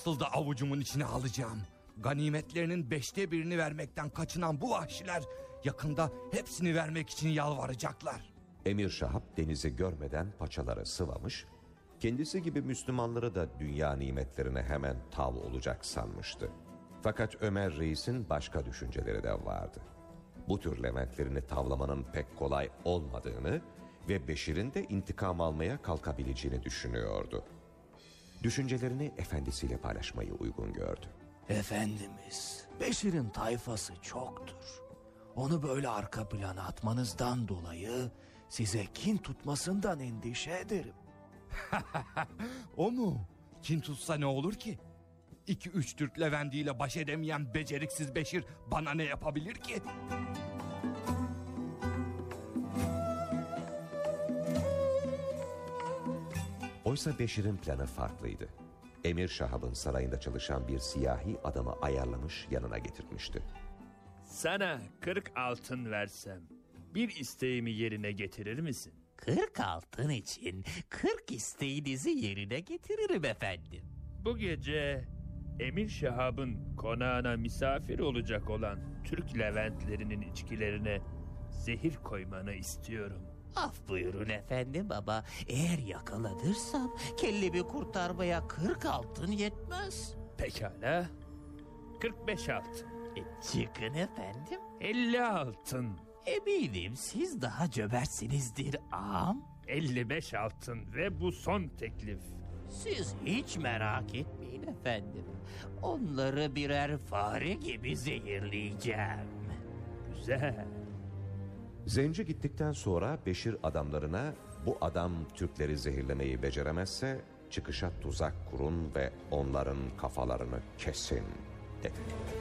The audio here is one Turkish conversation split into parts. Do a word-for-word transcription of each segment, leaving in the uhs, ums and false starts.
Nasıl da avucumun içine alacağım. Ganimetlerinin beşte birini vermekten kaçınan bu vahşiler yakında hepsini vermek için yalvaracaklar. Emir Şahap denizi görmeden paçaları sıvamış, kendisi gibi Müslümanları da dünya nimetlerine hemen tav olacak sanmıştı. Fakat Ömer Reis'in başka düşünceleri de vardı. Bu tür Leventlerini tavlamanın pek kolay olmadığını ve Beşir'in de intikam almaya kalkabileceğini düşünüyordu. Düşüncelerini efendisiyle paylaşmayı uygun gördü. Efendimiz, Beşir'in tayfası çoktur. Onu böyle arka plana atmanızdan dolayı size kin tutmasından endişe ederim. O mu? Kin tutsa ne olur ki? İki üç Türk Levendiyle baş edemeyen beceriksiz Beşir bana ne yapabilir ki? Oysa Beşir'in planı farklıydı. Emir Şahab'ın sarayında çalışan bir siyahi adamı ayarlamış, yanına getirmişti. Sana kırk altın versem bir isteğimi yerine getirir misin? Kırk altın için kırk isteğinizi yerine getiririm efendim. Bu gece Emir Şahab'ın konağına misafir olacak olan Türk Leventlerinin içkilerine zehir koymanı istiyorum. Af buyurun efendim ama eğer yakalanırsam kellemi kurtarmaya kırk altın yetmez. Pekala, kırk beş altın. E, çıkın efendim. elli altın. Eminim siz daha cömertsinizdir ağam. elli beş altın ve bu son teklif. Siz hiç merak etmeyin efendim. Onları birer fare gibi zehirleyeceğim. Güzel. Zenci gittikten sonra Beşir adamlarına bu adam Türkleri zehirlemeyi beceremezse çıkışa tuzak kurun ve onların kafalarını kesin dedi.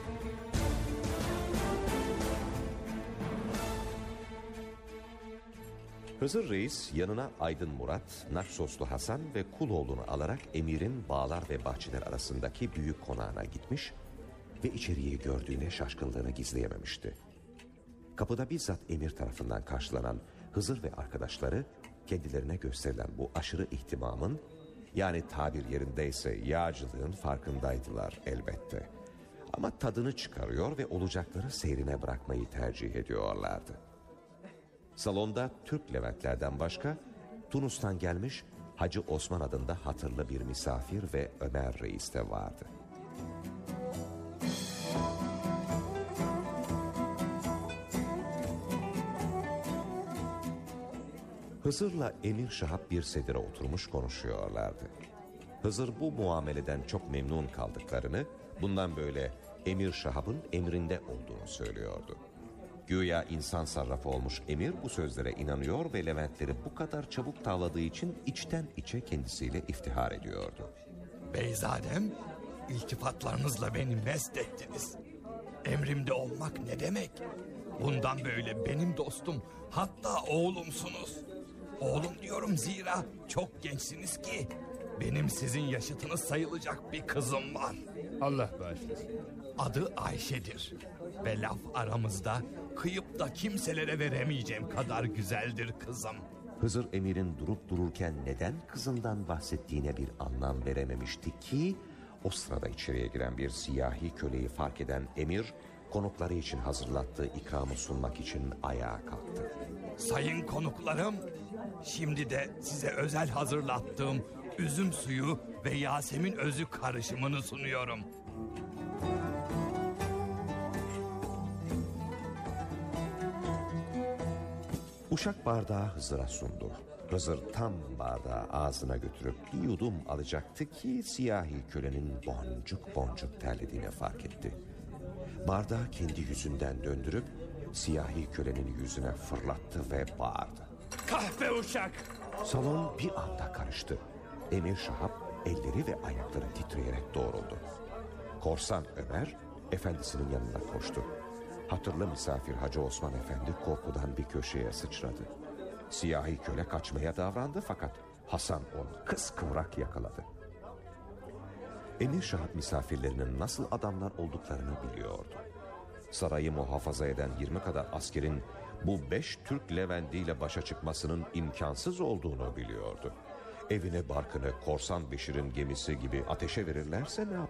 Hızır Reis yanına Aydın Murat, Naksoslu Hasan ve Kuloğlu'nu alarak emirin bağlar ve bahçeler arasındaki büyük konağına gitmiş ve içeriği gördüğüne şaşkınlığını gizleyememişti. Kapıda bizzat emir tarafından karşılanan Hızır ve arkadaşları kendilerine gösterilen bu aşırı ihtimamın, yani tabir yerindeyse yağcılığın farkındaydılar elbette. Ama tadını çıkarıyor ve olacakları seyrine bırakmayı tercih ediyorlardı. Salonda Türk Leventlerden başka Tunus'tan gelmiş Hacı Osman adında hatırlı bir misafir ve Ömer Reis de vardı. Hızır'la Emir Şahap bir sedire oturmuş konuşuyorlardı. Hızır bu muameleden çok memnun kaldıklarını, bundan böyle Emir Şahab'ın emrinde olduğunu söylüyordu. Güya insan sarrafı olmuş emir bu sözlere inanıyor ve Leventleri bu kadar çabuk tavladığı için içten içe kendisiyle iftihar ediyordu. Beyzadem, iltifatlarınızla beni mest ettiniz. Emrimde olmak ne demek? Bundan böyle benim dostum, hatta oğlumsunuz. Oğlum diyorum zira çok gençsiniz ki. Benim sizin yaşıtınız sayılacak bir kızım var. Allah bağışlasın. Adı Ayşe'dir ve laf aramızda kıyıp da kimselere veremeyeceğim kadar güzeldir kızım. Hızır emirin durup dururken neden kızından bahsettiğine bir anlam verememişti ki o sırada içeriye giren bir siyahi köleyi fark eden emir konukları için hazırlattığı ikramı sunmak için ayağa kalktı. Sayın konuklarım, şimdi de size özel hazırlattığım üzüm suyu ve Yasemin özü karışımını sunuyorum. Uşak bardağı Hızır'a sundu. Hızır tam bardağı ağzına götürüp bir yudum alacaktı ki siyahi kölenin boncuk boncuk terlediğini fark etti. Bardağı kendi yüzünden döndürüp siyahi kölenin yüzüne fırlattı ve bağırdı. Kahpe uşak! Salon bir anda karıştı. Emir Şahap elleri ve ayakları titreyerek doğruldu. Korsan Ömer efendisinin yanına koştu. Hatırlı misafir Hacı Osman Efendi korkudan bir köşeye sıçradı. Siyahi köle kaçmaya davrandı fakat Hasan onu kıskıvrak yakaladı. Emir Şahap misafirlerinin nasıl adamlar olduklarını biliyordu. Sarayı muhafaza eden yirmi kadar askerin bu beş Türk Levendiyle başa çıkmasının imkansız olduğunu biliyordu. Evine barkını Korsan Beşir'in gemisi gibi ateşe verirlerse ne yapar?